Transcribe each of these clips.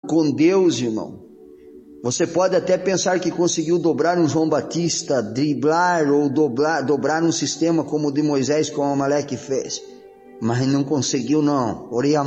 com Deus, irmão. Você pode até pensar que conseguiu dobrar um João Batista, driblar ou dobrar um sistema como o de Moisés, como Amaleque fez. Mas não conseguiu não.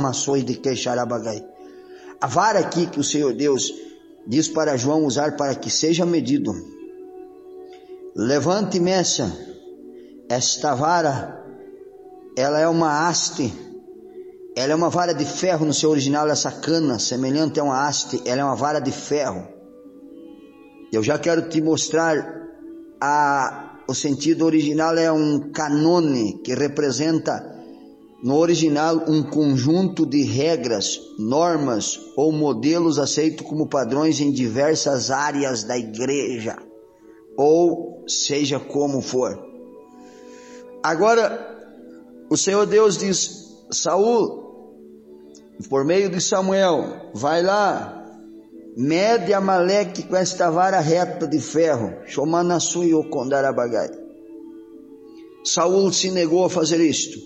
A vara aqui que o Senhor Deus diz para João usar para que seja medido. Levante e meça. Esta vara, ela é uma haste. Ela é uma vara de ferro no seu original, essa cana, semelhante a uma haste. Ela é uma vara de ferro. Eu já quero te mostrar o sentido original. É um canone, que representa no original um conjunto de regras, normas ou modelos aceitos como padrões em diversas áreas da igreja, ou seja como for. Agora o Senhor Deus diz: Saul, por meio de Samuel, vai lá, mede Amaleque com esta vara reta de ferro. Saul se negou a fazer isto.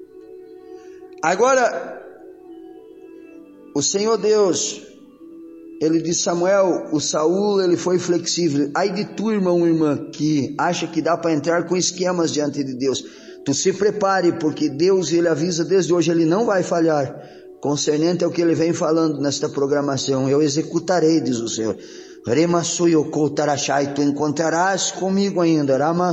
Agora o Senhor Deus, ele diz: Samuel, o Saul, ele foi flexível. Ai de tu, irmão e irmã, que acha que dá para entrar com esquemas diante de Deus. Tu se prepare, porque Deus, ele avisa desde hoje, ele não vai falhar. Concernente ao que ele vem falando nesta programação, eu executarei, diz o Senhor. Tu encontrarás comigo ainda.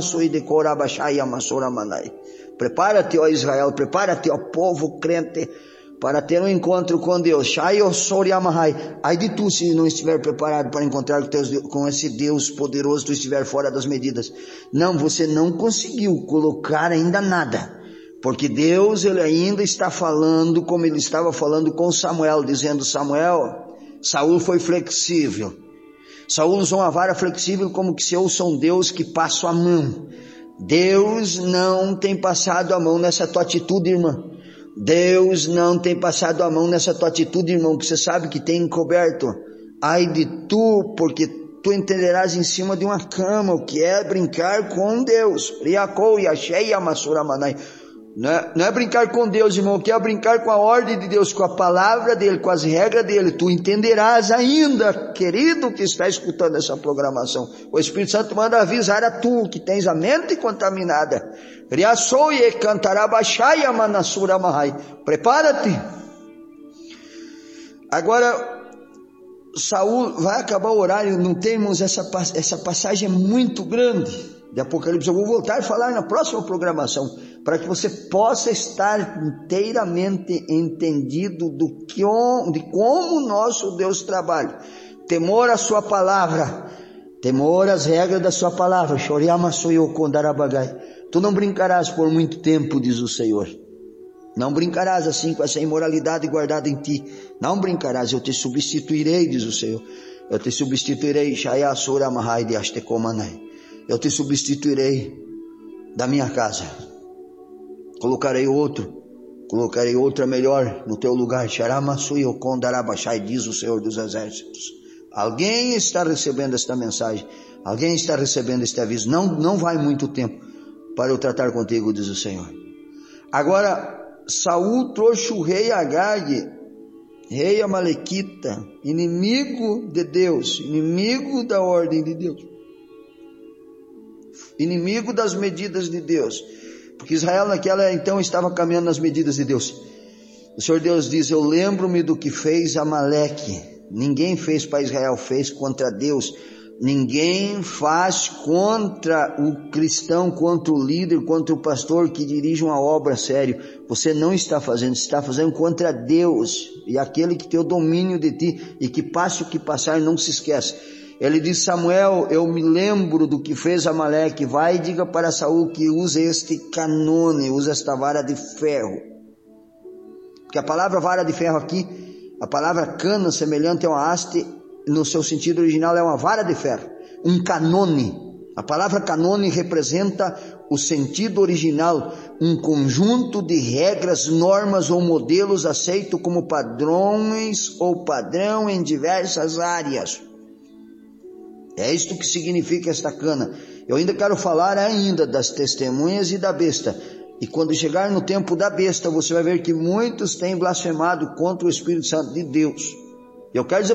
Prepara-te, ó Israel, prepara-te, ó povo crente, para ter um encontro com Deus. Ai de tu se não estiver preparado para encontrar com esse Deus poderoso, tu estiver fora das medidas. Não, você não conseguiu colocar ainda nada, porque Deus, ele ainda está falando como ele estava falando com Samuel, dizendo: Samuel, Saul foi flexível. Saul usou uma vara flexível como que se eu sou um Deus que passo a mão. Deus não tem passado a mão nessa tua atitude, irmã. Deus não tem passado a mão nessa tua atitude, irmão, que você sabe que tem encoberto. Ai de tu, porque tu entenderás em cima de uma cama o que é brincar com Deus. Não é brincar com Deus, irmão, que é brincar com a ordem de Deus, com a palavra dele, com as regras dele. Tu entenderás ainda, querido que está escutando essa programação. O Espírito Santo manda avisar a tu que tens a mente contaminada. Prepara-te. Agora Saul, vai acabar o horário, não temos essa passagem muito grande de Apocalipse. Eu vou voltar a falar na próxima programação, para que você possa estar inteiramente entendido de como o nosso Deus trabalha. Temor à sua palavra, temor às regras da sua palavra. Tu não brincarás por muito tempo, diz o Senhor. Não brincarás assim com essa imoralidade guardada em ti. Não brincarás, eu te substituirei, diz o Senhor. Eu te substituirei, eu te substituirei da minha casa. Colocarei outra melhor no teu lugar. Diz o Senhor dos Exércitos. Alguém está recebendo esta mensagem, alguém está recebendo este aviso. Não vai muito tempo para eu tratar contigo, diz o Senhor. Agora Saul trouxe o rei Agag, rei amalequita, inimigo de Deus, inimigo da ordem de Deus, inimigo das medidas de Deus, porque Israel naquela então estava caminhando nas medidas de Deus. O Senhor Deus diz: eu lembro-me do que fez Amaleque. Ninguém fez para Israel, fez contra Deus. Ninguém faz contra o cristão, contra o líder, contra o pastor que dirige uma obra sério. Você não está fazendo, você está fazendo contra Deus e aquele que tem o domínio de ti, e que passe o que passar, não se esquece. Ele diz: Samuel, eu me lembro do que fez Amaleque. Vai e diga para Saul que use este canone, use esta vara de ferro. Porque a palavra vara de ferro aqui, a palavra cana, semelhante a uma haste, no seu sentido original é uma vara de ferro, um canone. A palavra canone representa o sentido original, um conjunto de regras, normas ou modelos aceito como padrões ou padrão em diversas áreas. É isto que significa esta cana. Eu ainda quero falar ainda das testemunhas e da besta. E quando chegar no tempo da besta, você vai ver que muitos têm blasfemado contra o Espírito Santo de Deus. Eu quero dizer